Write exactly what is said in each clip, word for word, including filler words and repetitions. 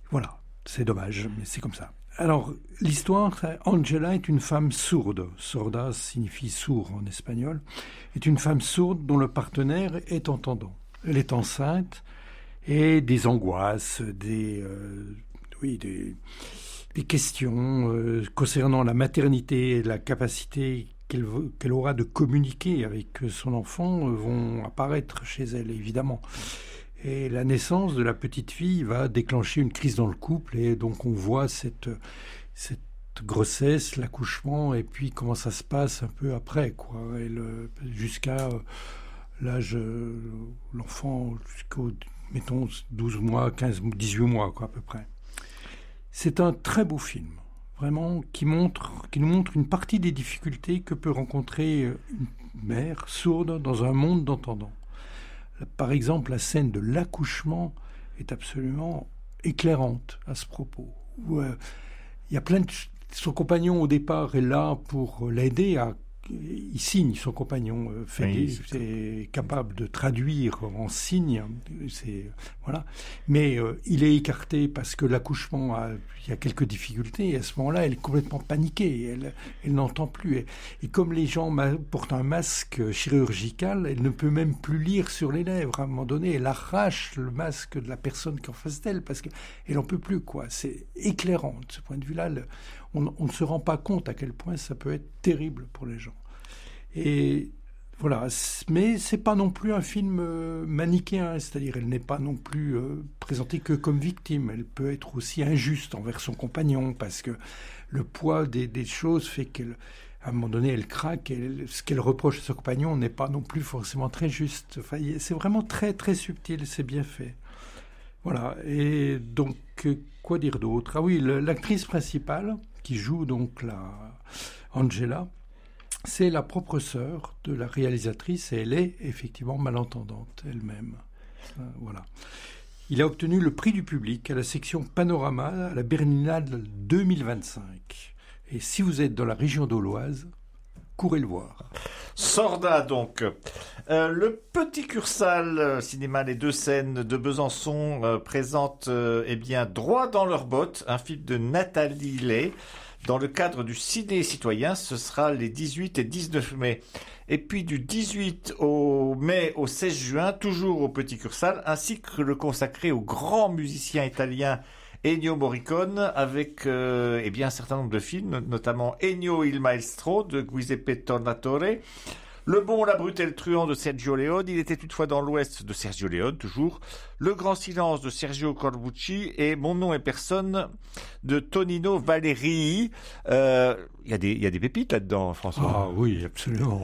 Voilà, c'est dommage, mais c'est comme ça. Alors, l'histoire, Angela est une femme sourde. Sorda signifie sourd en espagnol. Est une femme sourde dont le partenaire est entendant. Elle est enceinte et des angoisses, des, euh, oui, des, des questions euh, concernant la maternité et la capacité qu'elle, qu'elle aura de communiquer avec son enfant euh, vont apparaître chez elle, évidemment. Et la naissance de la petite fille va déclencher une crise dans le couple, et donc on voit cette, cette grossesse, l'accouchement, et puis comment ça se passe un peu après, quoi. Et le, jusqu'à l'âge, l'enfant, jusqu'au, mettons, douze mois, quinze, dix-huit mois, quoi, à peu près. C'est un très beau film, vraiment, qui montre, qui nous montre une partie des difficultés que peut rencontrer une mère sourde dans un monde d'entendants. Par exemple, la scène de l'accouchement est absolument éclairante à ce propos. Où, euh, il y a plein de... Son compagnon, au départ, est là pour l'aider à... Il signe, son compagnon, euh, fait oui, des... c'est, est capable de traduire en signe. C'est... Voilà. Mais euh, il est écarté parce que l'accouchement, a... il y a quelques difficultés. Et à ce moment-là, elle est complètement paniquée. Elle, elle n'entend plus. Et, et comme les gens ma... portent un masque chirurgical, elle ne peut même plus lire sur les lèvres. À un moment donné, elle arrache le masque de la personne qui est en face d'elle parce qu'elle n'en peut plus, quoi. C'est éclairant. De ce point de vue-là, le... on, on ne se rend pas compte à quel point ça peut être terrible pour les gens. Et voilà, mais c'est pas non plus un film euh, manichéen, c'est-à-dire elle n'est pas non plus euh, présentée que comme victime. Elle peut être aussi injuste envers son compagnon parce que le poids des, des choses fait qu'elle, à un moment donné, elle craque. Et elle, ce qu'elle reproche à son compagnon n'est pas non plus forcément très juste. Enfin, c'est vraiment très très subtil, c'est bien fait. Voilà. Et donc, quoi dire d'autre ? Ah oui, le, l'actrice principale qui joue donc la Angela. C'est la propre sœur de la réalisatrice et elle est effectivement malentendante elle-même. Euh, voilà. Il a obtenu le prix du public à la section Panorama à la Berlinale deux mille vingt-cinq. Et si vous êtes dans la région d'Auloise, courez le voir. Sorda donc. Euh, le Petit Cursal euh, cinéma Les Deux Scènes de Besançon euh, présente euh, eh bien Droit dans leurs bottes, un film de Nathalie Lay. Dans le cadre du Ciné Citoyen, ce sera les dix-huit et dix-neuf mai. Et puis du dix-huit au mai au seize juin, toujours au Petit Cursal, un cycle consacré au grand musicien italien Ennio Morricone, avec euh, eh bien, un certain nombre de films, notamment Ennio il Maestro de Giuseppe Tornatore, Le Bon, la Brute et le Truand de Sergio Leone, Il était une fois dans l'Ouest de Sergio Leone, toujours, Le Grand Silence de Sergio Corbucci et Mon nom est personne de Tonino Valeri. Euh, il y a des, il y a des pépites là-dedans, François. Ah oui, absolument.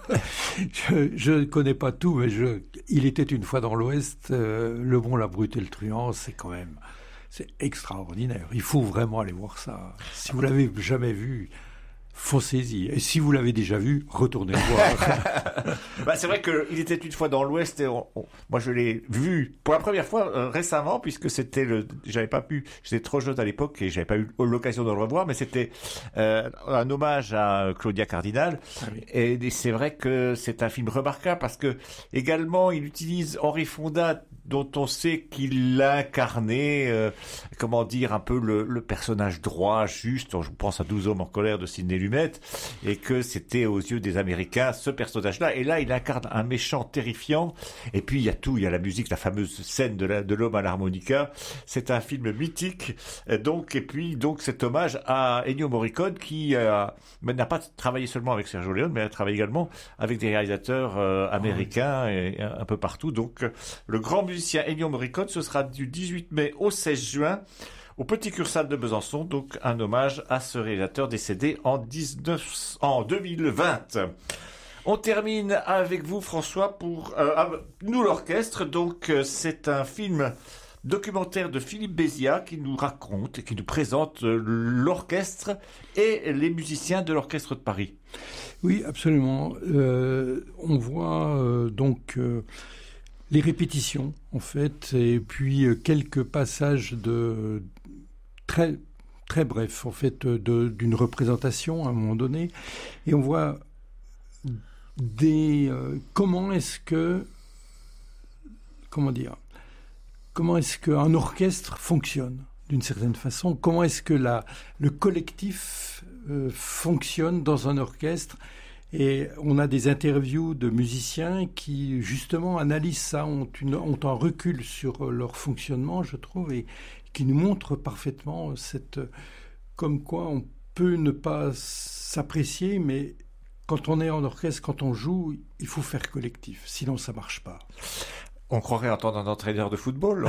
Je ne connais pas tout, mais je, Il était une fois dans l'Ouest, euh, Le Bon, la Brute et le Truand, c'est quand même, c'est extraordinaire. Il faut vraiment aller voir ça. Si vous l'avez jamais vu, foncez-y. Et si vous l'avez déjà vu, retournez le voir. Bah, c'est vrai qu'il était une fois dans l'Ouest et on, on, moi je l'ai vu pour la première fois euh, récemment puisque c'était le, j'avais pas pu, j'étais trop jeune à l'époque et j'avais pas eu l'occasion de le revoir, mais c'était euh, un hommage à Claudia Cardinal. Ah oui. et, et c'est vrai que c'est un film remarquable parce que également il utilise Henri Fonda dont on sait qu'il l'a incarné, euh, comment dire, un peu le, le personnage droit, juste. Je pense à douze hommes en colère de Sidney Lumet, et que c'était aux yeux des Américains ce personnage-là. Et là, il incarne un méchant terrifiant. Et puis il y a tout, il y a la musique, la fameuse scène de, la, de l'homme à l'harmonica. C'est un film mythique. Donc, et puis donc cet hommage à Ennio Morricone qui euh, n'a pas travaillé seulement avec Sergio Leone, mais a travaillé également avec des réalisateurs euh, américains et un peu partout. Donc le grand musicien Ennio Morricone, ce sera du dix-huit mai au seize juin au Petit Cursal de Besançon, donc un hommage à ce réalisateur décédé en, dix-neuf, en deux mille vingt. On termine avec vous, François, pour euh, Nous l'Orchestre. Donc euh, c'est un film documentaire de Philippe Béziat qui nous raconte et qui nous présente euh, l'orchestre et les musiciens de l'Orchestre de Paris. Oui, absolument. Euh, on voit euh, donc... Euh, les répétitions, en fait, et puis quelques passages de très très brefs, en fait, de, d'une représentation à un moment donné, et on voit des euh, comment est-ce que comment dire comment est-ce qu'un orchestre fonctionne d'une certaine façon. Comment est-ce que la, le collectif euh, fonctionne dans un orchestre? Et on a des interviews de musiciens qui, justement, analysent ça, ont, une, ont un recul sur leur fonctionnement, je trouve, et qui nous montrent parfaitement cette, comme quoi on peut ne pas s'apprécier, mais quand on est en orchestre, quand on joue, il faut faire collectif, sinon ça marche pas. On croirait entendre un entraîneur de football.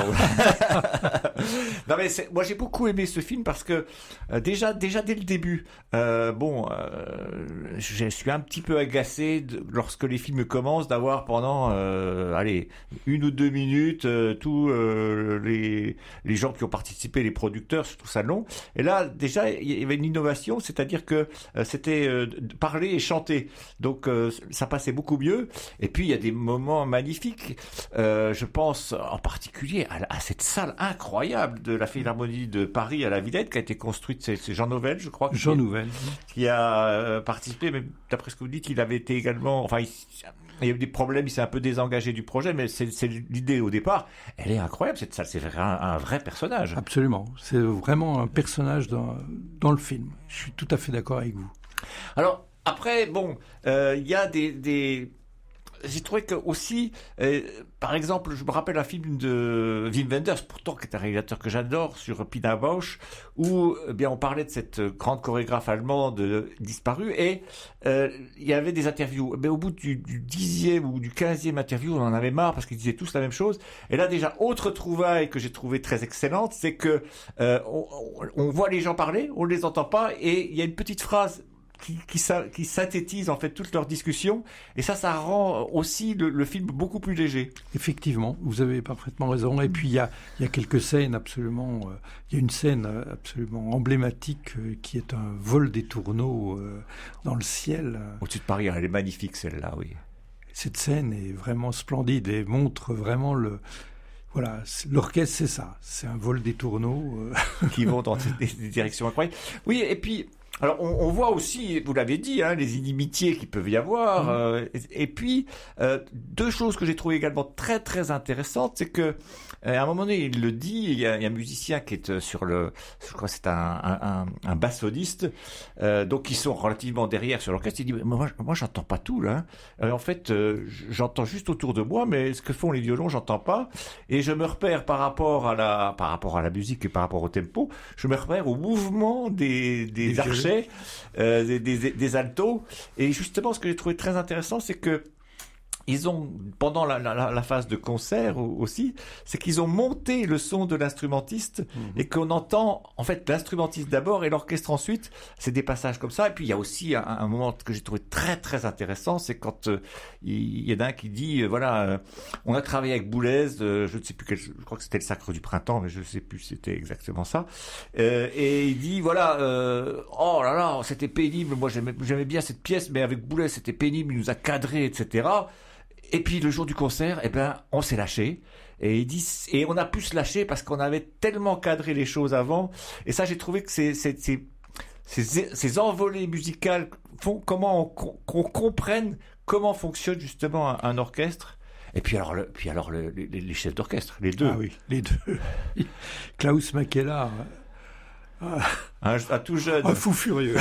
Non mais c'est, moi j'ai beaucoup aimé ce film parce que euh, déjà déjà dès le début, euh, bon, euh, je suis un petit peu agacé de, lorsque les films commencent d'avoir pendant, euh, allez, une ou deux minutes euh, tous euh, les les gens qui ont participé, les producteurs, surtout ça long. Et là déjà il y avait une innovation, c'est-à-dire que euh, c'était euh, parler et chanter, donc euh, ça passait beaucoup mieux. Et puis il y a des moments magnifiques. Euh, Euh, je pense en particulier à, à cette salle incroyable de la Philharmonie de Paris à la Villette qui a été construite, c'est, c'est Jean Nouvel, je crois. Jean Nouvel. Qui a euh, participé, mais d'après ce que vous dites, il avait été également... Enfin, il, il y a eu des problèmes, il s'est un peu désengagé du projet, mais c'est, c'est l'idée au départ. Elle est incroyable, cette salle, c'est un, un vrai personnage. Absolument, c'est vraiment un personnage dans, dans le film. Je suis tout à fait d'accord avec vous. Alors, après, bon, euh, il y a des... des... J'ai trouvé que aussi, euh, par exemple, je me rappelle un film de Wim Wenders, pourtant qui est un réalisateur que j'adore, sur Pina Bausch, où eh bien on parlait de cette grande chorégraphe allemande euh, disparue, et euh, il y avait des interviews. Mais au bout du, du dixième ou du quinzième interview, on en avait marre parce qu'ils disaient tous la même chose. Et là déjà, autre trouvaille que j'ai trouvé très excellente, c'est que euh, on, on voit les gens parler, on ne les entend pas, et il y a une petite phrase Qui, qui, qui synthétise en fait toute leur discussion, et ça, ça rend aussi le, le film beaucoup plus léger. Effectivement, vous avez parfaitement raison. Et puis il y a, il y a quelques scènes absolument, euh, il y a une scène absolument emblématique euh, qui est un vol des tourneaux euh, dans le ciel. Au-dessus de Paris, elle est magnifique celle-là, oui. Cette scène est vraiment splendide et montre vraiment le... Voilà, l'orchestre, c'est ça, c'est un vol des tourneaux euh... qui vont dans des, des directions incroyables. Oui, et puis. Alors, on, on voit aussi, vous l'avez dit, hein, les inimitiés qu'il peut y avoir. Mmh. Euh, et, et puis, euh, deux choses que j'ai trouvées également très, très intéressantes, c'est que, euh, à un moment donné, il le dit, il y a, il y a un musicien qui est sur le, je crois que c'est un, un, un, un bassoniste, euh, donc ils sont relativement derrière sur l'orchestre. Il dit, moi, moi, j'entends pas tout, là. Euh, en fait, euh, j'entends juste autour de moi, mais ce que font les violons, j'entends pas. Et je me repère par rapport à la, par rapport à la musique et par rapport au tempo, je me repère au mouvement des, des, des archers. Euh, des, des, des altos. Et justement, ce que j'ai trouvé très intéressant, c'est que ils ont, pendant la, la, la phase de concert aussi, c'est qu'ils ont monté le son de l'instrumentiste mmh. et qu'on entend, en fait, l'instrumentiste d'abord et l'orchestre ensuite. C'est des passages comme ça. Et puis, il y a aussi un, un moment que j'ai trouvé très, très intéressant, c'est quand euh, il y en a un qui dit, euh, voilà, euh, on a travaillé avec Boulez, euh, je ne sais plus quel, je crois que c'était le Sacre du Printemps, mais je ne sais plus si c'était exactement ça. Euh, et il dit, voilà, euh, oh là là, c'était pénible, moi j'aimais, j'aimais bien cette pièce, mais avec Boulez, c'était pénible, il nous a cadrés, et cetera. Et puis le jour du concert, eh ben, on s'est lâché. Et il dit, et on a pu se lâcher parce qu'on avait tellement cadré les choses avant. Et ça, j'ai trouvé que ces, ces, ces, ces, ces envolées musicales font comment on, qu'on comprenne comment fonctionne justement un, un orchestre. Et puis alors, le, puis alors le, les, les chefs d'orchestre, les deux. Ah oui, les deux. Klaus Makela. Ah. Un, un tout jeune. Un fou furieux.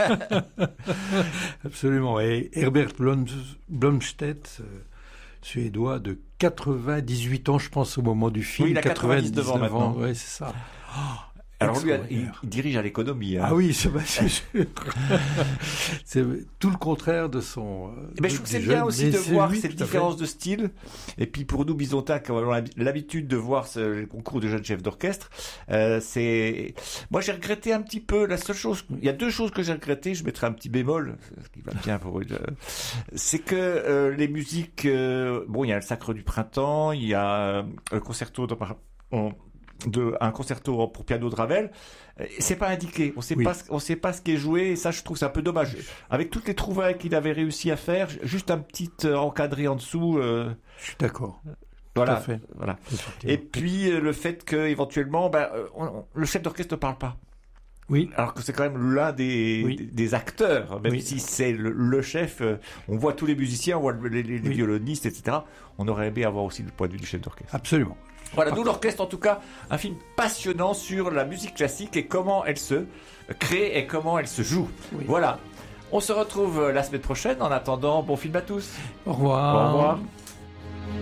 Absolument. Et Herbert Blom, Blomstedt, euh, suédois de quatre-vingt-dix-huit ans, je pense, au moment du film. Oui, il a quatre-vingt-dix-neuf ans maintenant. Oui, c'est ça. Oh, alors lui, il, il dirige à l'économie. Hein. Ah oui, c'est, c'est sûr. C'est tout le contraire de son... Eh ben, je trouve que c'est bien jeunes, aussi de voir lui, cette différence de style. Et puis pour nous, Bisontins, qui avons l'habitude de voir ce, le concours de jeunes chefs d'orchestre, euh, c'est... Moi, j'ai regretté un petit peu... La seule chose... Il y a deux choses que j'ai regrettées. Je mettrai un petit bémol, ce qui va bien pour eux. C'est que euh, les musiques... Euh, bon, il y a le Sacre du Printemps, il y a euh, le concerto de... On, de un concerto pour piano de Ravel, c'est pas indiqué, on sait oui. pas on sait pas ce qui est joué, et ça je trouve c'est un peu dommage avec toutes les trouvailles qu'il avait réussi à faire, juste un petit euh, encadré en dessous. Euh... Je suis d'accord. Voilà, fait. voilà. Et puis euh, le fait que éventuellement, ben, on, on, le chef d'orchestre ne parle pas. Oui. Alors que c'est quand même l'un des, oui. des, des acteurs, même oui. si c'est le, le chef. Euh, on voit tous les musiciens, on voit les, les, les oui. violonistes, et cetera. On aurait aimé avoir aussi le point de vue du chef d'orchestre. Absolument. Voilà, d'où l'orchestre, en tout cas, un film passionnant sur la musique classique et comment elle se crée et comment elle se joue. Oui. Voilà. On se retrouve la semaine prochaine. En attendant, bon film à tous. Au revoir. Au revoir.